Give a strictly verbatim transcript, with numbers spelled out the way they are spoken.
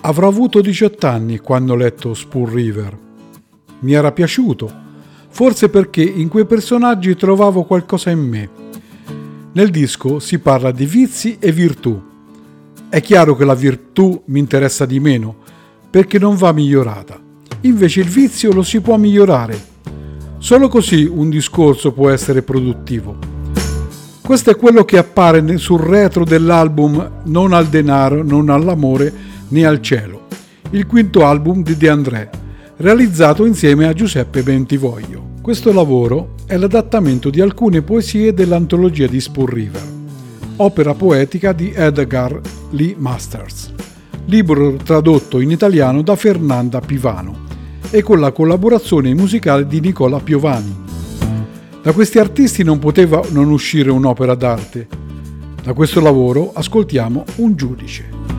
Avrò avuto diciotto anni quando ho letto Spoon River. Mi era piaciuto, forse perché in quei personaggi trovavo qualcosa in me. Nel disco si parla di vizi e virtù. È chiaro che la virtù mi interessa di meno, perché non va migliorata. Invece il vizio lo si può migliorare. Solo così un discorso può essere produttivo. Questo è quello che appare sul retro dell'album Non al denaro, non all'amore, né al cielo, il quinto album di De André, realizzato insieme a Giuseppe Bentivoglio. Questo lavoro è l'adattamento di alcune poesie dell'antologia di Spoon River, opera poetica di Edgar Lee Masters, libro tradotto in italiano da Fernanda Pivano e con la collaborazione musicale di Nicola Piovani. Da questi artisti non poteva non uscire un'opera d'arte. Da questo lavoro ascoltiamo Un giudice.